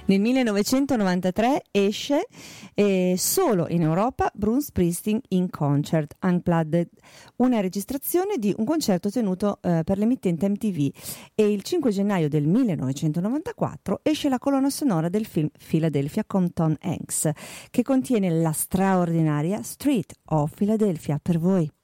Nel 1993 esce solo in Europa Bruce Springsteen in Concert Unplugged, una registrazione di un concerto tenuto per l'emittente MTV, e il 5 gennaio del 1994 esce la colonna sonora del film Philadelphia con Tom Hanks, che contiene la straordinaria Street of Philadelphia per voi.